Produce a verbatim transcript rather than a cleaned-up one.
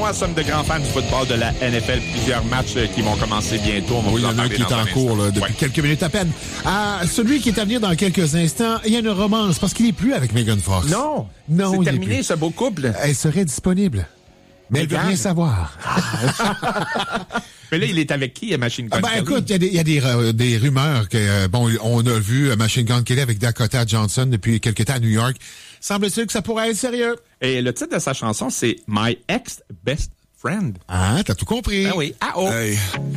moi sommes de grands fans du football de la N F L. Plusieurs matchs qui vont commencer bientôt. Oui, il y en a un qui est en cours là, depuis ouais. quelques minutes à peine. Ah, celui qui est à venir dans quelques instants, il y a une romance parce qu'il n'est plus avec Megan Fox. Non, non c'est terminé ce beau couple. Elle serait disponible. Mais elle veut rien savoir. Mais là, il est avec qui, Machine Gun Ben Kelly? écoute, il y a, des, y a des, euh, des rumeurs que, euh, bon, on a vu euh, Machine Gun Kelly avec Dakota Johnson depuis quelques temps à New York. Semble-t-il que ça pourrait être sérieux. Et le titre de sa chanson, c'est My Ex Best Friend. Ah, t'as tout compris. Ben oui. Ah oh. Hey.